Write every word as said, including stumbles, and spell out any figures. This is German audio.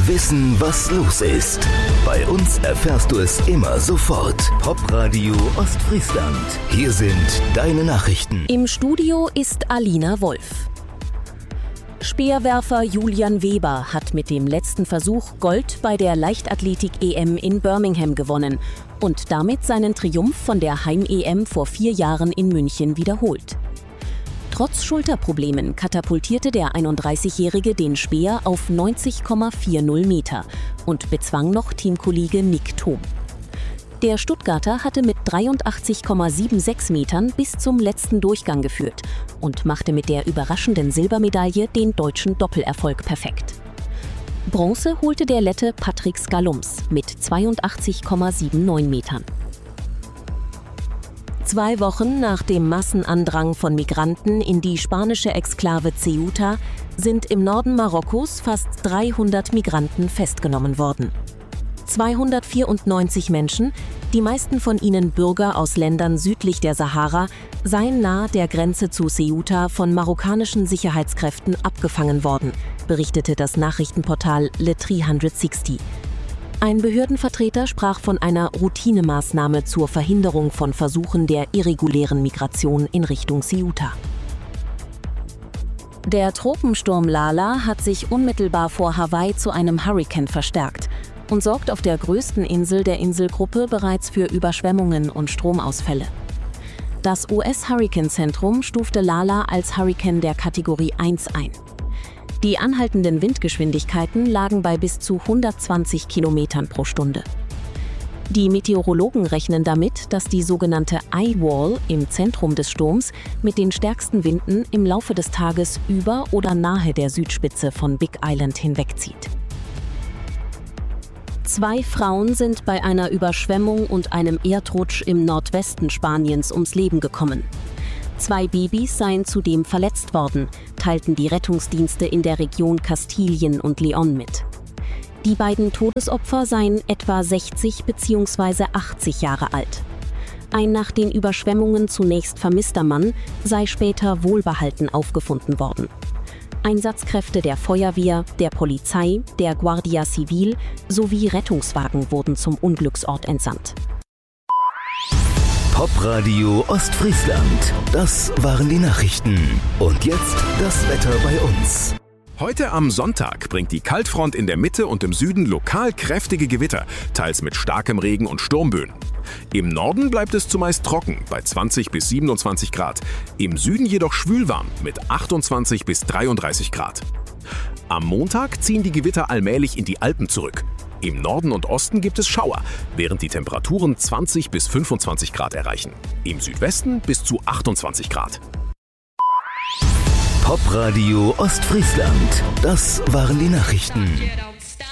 Wissen, was los ist. Bei uns erfährst du es immer sofort. Popradio Ostfriesland. Hier sind deine Nachrichten. Im Studio ist Alina Wolf. Speerwerfer Julian Weber hat mit dem letzten Versuch Gold bei der Leichtathletik-E M in Birmingham gewonnen und damit seinen Triumph von der Heim-E M vor vier Jahren in München wiederholt. Trotz Schulterproblemen katapultierte der einunddreißigjährige den Speer auf neunzig Komma vierzig Meter und bezwang noch Teamkollege Nick Thom. Der Stuttgarter hatte mit dreiundachtzig Komma sechsundsiebzig Metern bis zum letzten Durchgang geführt und machte mit der überraschenden Silbermedaille den deutschen Doppelerfolg perfekt. Bronze holte der Lette Patrick Scalums mit zweiundachtzig Komma neunundsiebzig Metern. Zwei Wochen nach dem Massenandrang von Migranten in die spanische Exklave Ceuta sind im Norden Marokkos fast dreihundert Migranten festgenommen worden. zweihundertvierundneunzig Menschen, die meisten von ihnen Bürger aus Ländern südlich der Sahara, seien nahe der Grenze zu Ceuta von marokkanischen Sicherheitskräften abgefangen worden, berichtete das Nachrichtenportal Le dreihundertsechzig. Ein Behördenvertreter sprach von einer Routinemaßnahme zur Verhinderung von Versuchen der irregulären Migration in Richtung Ceuta. Der Tropensturm Lala hat sich unmittelbar vor Hawaii zu einem Hurrikan verstärkt und sorgt auf der größten Insel der Inselgruppe bereits für Überschwemmungen und Stromausfälle. Das U S-Hurrikanzentrum stufte Lala als Hurrikan der Kategorie eins ein. Die anhaltenden Windgeschwindigkeiten lagen bei bis zu hundertzwanzig Kilometern pro Stunde. Die Meteorologen rechnen damit, dass die sogenannte Eye Wall im Zentrum des Sturms mit den stärksten Winden im Laufe des Tages über oder nahe der Südspitze von Big Island hinwegzieht. Zwei Frauen sind bei einer Überschwemmung und einem Erdrutsch im Nordwesten Spaniens ums Leben gekommen. Zwei Babys seien zudem verletzt worden, teilten die Rettungsdienste in der Region Kastilien und León mit. Die beiden Todesopfer seien etwa sechzig bzw. achtzig Jahre alt. Ein nach den Überschwemmungen zunächst vermisster Mann sei später wohlbehalten aufgefunden worden. Einsatzkräfte der Feuerwehr, der Polizei, der Guardia Civil sowie Rettungswagen wurden zum Unglücksort entsandt. Popradio Ostfriesland. Das waren die Nachrichten. Und jetzt das Wetter bei uns. Heute am Sonntag bringt die Kaltfront in der Mitte und im Süden lokal kräftige Gewitter, teils mit starkem Regen und Sturmböen. Im Norden bleibt es zumeist trocken, bei zwanzig bis siebenundzwanzig Grad. Im Süden jedoch schwülwarm, mit achtundzwanzig bis dreiunddreißig Grad. Am Montag ziehen die Gewitter allmählich in die Alpen zurück. Im Norden und Osten gibt es Schauer, während die Temperaturen zwanzig bis fünfundzwanzig Grad erreichen. Im Südwesten bis zu achtundzwanzig Grad. Popradio Ostfriesland. Das waren die Nachrichten.